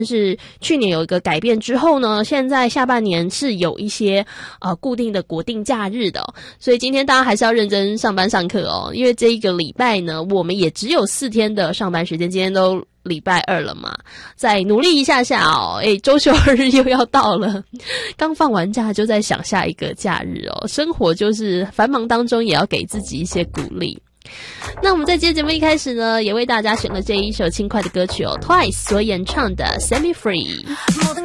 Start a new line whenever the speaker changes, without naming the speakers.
是去年有一个改变之后呢，现在下半年是有一些固定的国定假日的所以今天大家还是要认真上班上课哦，因为这一个礼拜呢，我们也只有4天的上班时间，今天都礼拜2了嘛，再努力一下下哦，周休2日又要到了，刚放完假就在想下一个假日哦，生活就是繁忙当中也要给自己一些鼓励。那我们在今天节目一开始呢，也为大家选了这一首轻快的歌曲哦 ，Twice 所演唱的 Set Me Free。